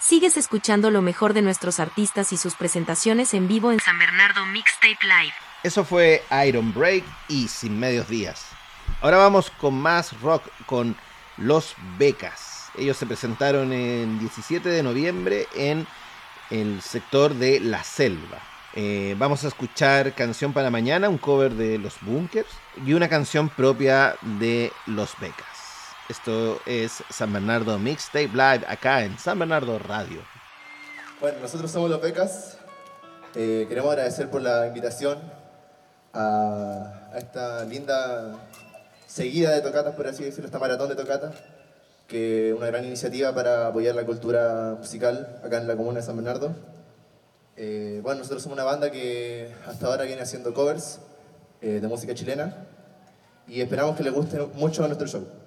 Sigues escuchando lo mejor de nuestros artistas y sus presentaciones en vivo en San Bernardo Mixtape Live. Eso fue Iron Break y Sin Medios Días. Ahora vamos con más rock con Los Becas. Ellos se presentaron el 17 de noviembre en el sector de La Selva. Vamos a escuchar Canción para Mañana, un cover de Los Bunkers, y una canción propia de Los Becas. Esto es San Bernardo Mixtape Live acá en San Bernardo Radio. Bueno, nosotros somos Los Becas. Queremos agradecer por la invitación a esta linda seguida de tocatas, por así decirlo, esta maratón de tocatas, que es una gran iniciativa para apoyar la cultura musical acá en la comuna de San Bernardo. Bueno, nosotros somos una banda que hasta ahora viene haciendo covers de música chilena y esperamos que les guste mucho nuestro show.